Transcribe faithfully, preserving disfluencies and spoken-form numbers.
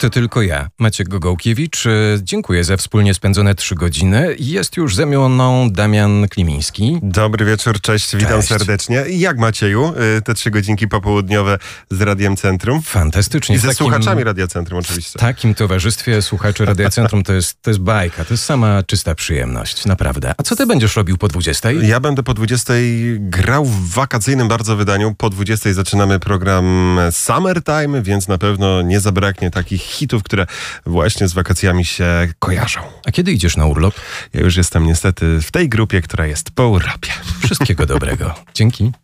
To tylko ja, Maciek Gogołkiewicz. Dziękuję za wspólnie spędzone trzy godziny. Jest już ze mną Damian Klimiński. Dobry wieczór, cześć, witam Cześć. serdecznie. Jak Macieju, te trzy godzinki popołudniowe z Radiem Centrum? Fantastycznie. I ze W takim, słuchaczami Radia Centrum oczywiście. W takim towarzystwie słuchaczy Radia Centrum to jest, to jest bajka, to jest sama czysta przyjemność, naprawdę. A co ty będziesz robił po dwudziestej? Ja będę po dwudziestej grał w wakacyjnym bardzo wydaniu. Po dwudziestej zaczynamy program Summertime, więc na pewno nie zabraknie takich hitów, które właśnie z wakacjami się kojarzą. A kiedy idziesz na urlop? Ja już jestem niestety w tej grupie, która jest po urlopie. Wszystkiego dobrego. Dzięki.